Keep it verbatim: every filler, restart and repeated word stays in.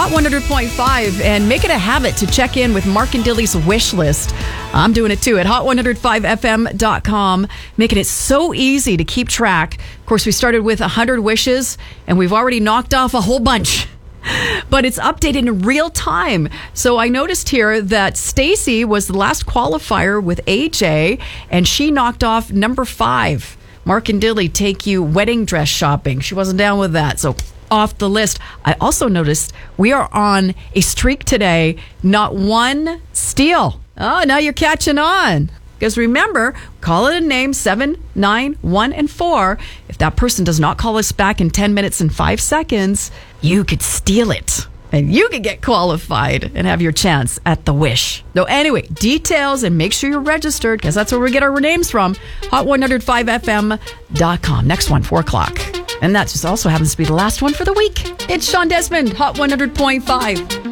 Hot one hundred point five, and make it a habit to check in with Mark and Dilly's wish list. I'm doing it too at hot one oh five f m dot com, making it so easy to keep track. Of course, we started with one hundred wishes, and we've already knocked off a whole bunch. But it's updated in real time. So I noticed here that Stacy was the last qualifier with A J, and she knocked off number five. Mark and Dilly take you wedding dress shopping. She wasn't down with that, so off the list. I also noticed we are on a streak today. Not one steal. Oh, now you're catching on. Because remember, call it a name, seven, nine, one, and four. If that person does not call us back in ten minutes and five seconds, you could steal it. And you could get qualified and have your chance at the wish. So anyway, details, and make sure you're registered, because that's where we get our names from. hot one oh five f m dot com. Next one, four o'clock. And that just also happens to be the last one for the week. It's Sean Desmond, Hot one hundred point five.